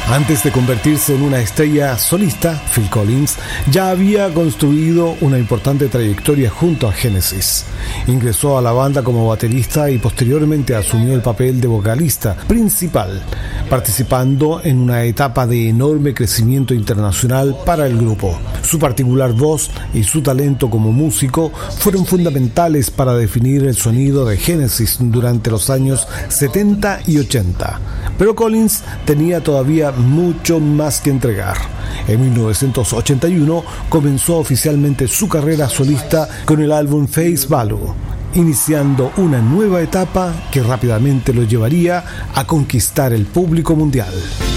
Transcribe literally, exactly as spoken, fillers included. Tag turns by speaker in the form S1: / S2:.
S1: Antes de convertirse en una estrella solista, Phil Collins ya había construido una importante trayectoria junto a Genesis. Ingresó a la banda como baterista y posteriormente asumió el papel de vocalista principal, participando en una etapa de enorme crecimiento internacional para el grupo. Su particular voz y su talento como músico fueron fundamentales para definir el sonido de Genesis durante los años setenta y ochenta. Pero Collins tenía todavía mucho más que entregar. En mil novecientos ochenta y uno comenzó oficialmente su carrera solista con el álbum Face Value, iniciando una nueva etapa que rápidamente lo llevaría a conquistar el público mundial.